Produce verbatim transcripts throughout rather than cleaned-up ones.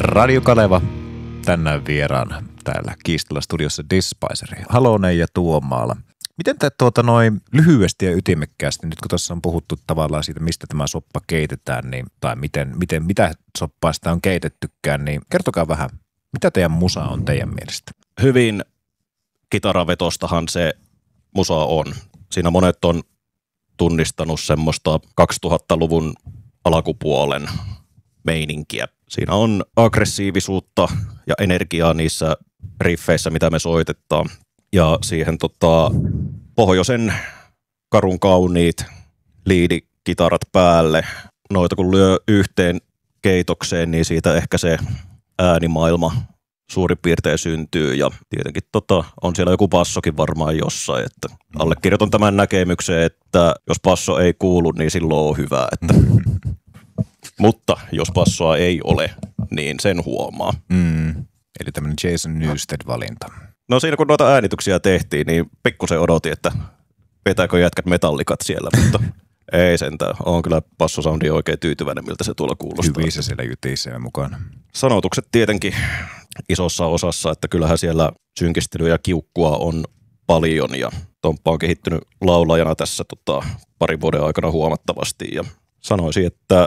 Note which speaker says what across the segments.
Speaker 1: Radio Kaleva, tänään vieraana täällä Kiistellä studiossa Despiceri, Halonen ja Tuomaala. Miten te tuota noin lyhyesti ja ytimekkäästi, nyt kun tuossa on puhuttu tavallaan siitä, mistä tämä soppa keitetään, niin, tai miten, miten, mitä soppaa sitä on keitettykään, niin kertokaa vähän, mitä teidän musa on teidän mielestä?
Speaker 2: Hyvin kitaravetostahan se musa on. Siinä monet on tunnistanut semmoista kaksituhattaluvun alkupuolen meininkiä. Siinä on aggressiivisuutta ja energiaa niissä riffeissä, mitä me soitetaan. Ja siihen tota, pohjoisen karun kauniit liidikitarat päälle. Noita kun lyö yhteen keitokseen, niin siitä ehkä se äänimaailma suurin piirtein syntyy. Ja tietenkin tota, on siellä joku bassokin varmaan jossain. Että allekirjoitan tämän näkemyksen, että jos basso ei kuulu, niin silloin on hyvä. Että. Mutta jos bassoa ei ole, niin sen huomaa.
Speaker 1: Mm. Eli tämmöinen Jason Newsted-valinta.
Speaker 2: No siinä kun noita äänityksiä tehtiin, niin pikkusen odotin, että vetääkö jätkät metallikat siellä, mutta ei sentään. Olen kyllä bassosoundi oikein tyytyväinen, miltä se tuolla kuulostaa.
Speaker 1: Hyvissä siellä jytisee mukana.
Speaker 2: Sanotukset tietenkin isossa osassa, että kyllähän siellä synkistelyä ja kiukkua on paljon ja Tomppa on kehittynyt laulajana tässä tota, parin vuoden aikana huomattavasti ja sanoisin, että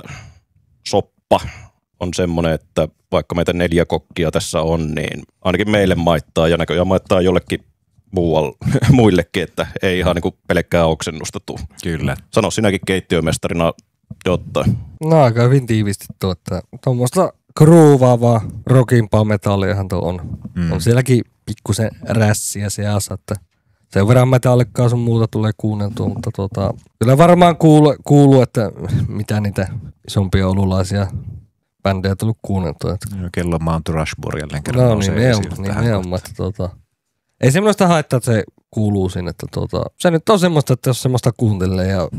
Speaker 2: soppa on semmoinen, että vaikka meitä neljä kokkia tässä on, niin ainakin meille maittaa ja näköjään maittaa jollekin muualle, muillekin, että ei ihan niin kuin pelkkää oksennusta tule.
Speaker 1: Kyllä.
Speaker 2: Sano sinäkin keittiömestarina jotain.
Speaker 3: No aika hyvin tiivisti tuo, että tuommoista groovaavaa, rockimpaa metalliahan tuo on. Mm. On sielläkin pikkusen rässiä seassa, että sen verran metallikkaa sun muuta tulee kuunneltua, mutta tota, kyllä varmaan kuuluu, kuulu, että mitä niitä isompia oululaisia bändejä on tullut kuunneltua. Että.
Speaker 1: No, kello on Mount Rushmore jälleen kerran.
Speaker 3: No niin, ne on, niin ne on, että tota, ei semmoista haittaa, että se kuuluu sinne. Että tota, se nyt on semmoista, että jos semmoista kuuntelee ja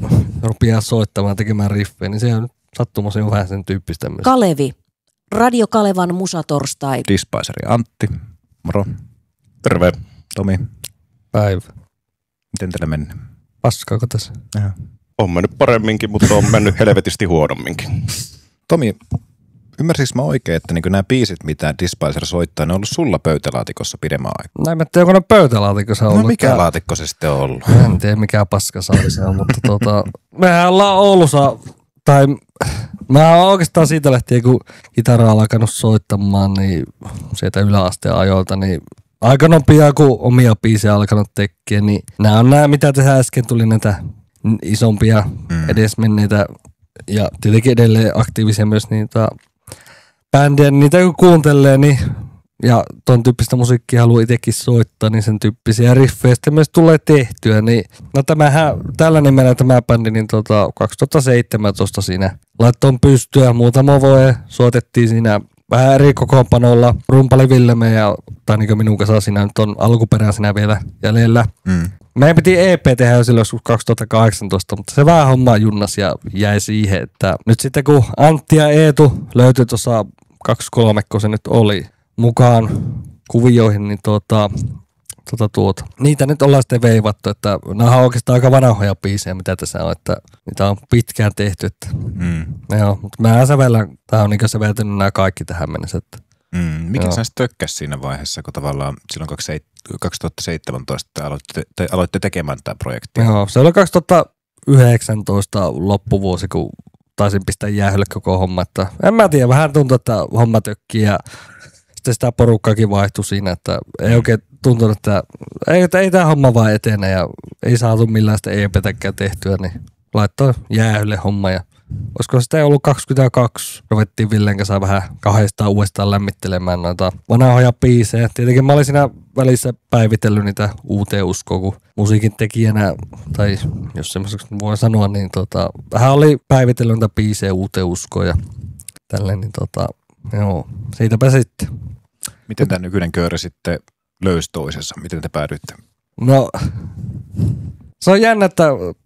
Speaker 3: rupeaa soittamaan, tekemään riffejä, niin se on sattumassa vähän sen tyyppistä myös.
Speaker 4: Kalevi, Radio Kalevan musatorstai.
Speaker 1: Despiceri Antti, moro.
Speaker 2: Terve.
Speaker 1: Tomi.
Speaker 3: Päivä.
Speaker 1: Miten teillä mennyt?
Speaker 3: Paskaako tässä?
Speaker 2: Ja. On mennyt paremminkin, mutta on mennyt helvetisti huonomminkin.
Speaker 1: Tomi, ymmärsikö mä oikein, että niin nämä biisit, mitä Despicer soittaa, ne on ollut sulla pöytälaatikossa pidemmän aikaa?
Speaker 3: Näin mä tiedän, onko ne pöytälaatikossa ollut.
Speaker 1: No mikä tää... laatikko se sitten on ollut?
Speaker 3: En tiedä, mikä paska saali se on, mutta tota, mehän ollaan Oulussa, tai mä oon oikeastaan siitä lähtien, kun kitaraa on alkanut soittamaan, niin sieltä yläasteen ajoilta, niin aika nopeaa, kun omia biisejä alkanut tekemään, niin nämä on nämä, mitä tässä äsken tuli näitä isompia mm. edesmenneitä ja tietenkin edelleen aktiivisia myös niitä bändejä, niitä kun kuuntelee, niin ja ton tyyppistä musiikkia haluaa itsekin soittaa, niin sen tyyppisiä riffejä sitten myös tulee tehtyä, niin no tämähän, tällä nimellä tämä bändi, niin tota kaksituhattaseitsemäntoista siinä laittoon pystyä, muutama vuoden soitettiin siinä vähän eri kokoonpanolla, Rumpali Villeme ja, tai niin kuin minun kanssa siinä nyt on alkuperäisenä vielä jäljellä. Mm. Meidän piti E P tehdä jo silloin kaksituhattakahdeksantoista, mutta se vähän hommaa junnas ja jäi siihen, että nyt sitten kun Antti ja Eetu löytyi tuossa kaksi kolme, kun se nyt oli mukaan kuvioihin, niin tuota, tuota, tuota. niitä nyt ollaan sitten veivattu, että nämä on oikeastaan aika vanhoja biisejä, mitä tässä on, että niitä on pitkään tehty. Että. Mm. Joo, mutta mä sävellän, tää on niin kuin säveltänyt nämä kaikki tähän mennessä. Että.
Speaker 1: Mm. Mikä sä tökkäs siinä vaiheessa, kun tavallaan silloin kaksituhattaseitsemäntoista te aloitte, te aloitte tekemään tämä projekti?
Speaker 3: Joo, se oli kaksituhattayhdeksäntoista loppuvuosi, kun taisin pistää jäähylle koko homma. Että en mä tiedä, vähän tuntuu, että homma tökkii ja sitten sitä porukkaakin vaihtui siinä, että ei oikein tuntunut, että ei, että ei tämä homma vaan etene ja ei saatu millään sitä E P:täkään tehtyä, niin laittoi jäähylle homma ja olisiko sitä ollut kaksikymmentäkaksi, ruvettiin Villen kanssa vähän kahdestaan uudestaan lämmittelemään noita vanhoja biisejä. Tietenkin mä olin siinä välissä päivitellyt niitä uuteen uskoon, kun musiikin tekijänä, tai jos semmoiseksi voi sanoa, niin tota, vähän oli päivitellyt niitä biisejä uuteen uskoon ja tälleen, niin tota, joo, siitäpä sitten.
Speaker 1: Miten tämä nykyinen kööri sitten löysi toisessa? Miten te päädyitte?
Speaker 3: No, se on jännä, että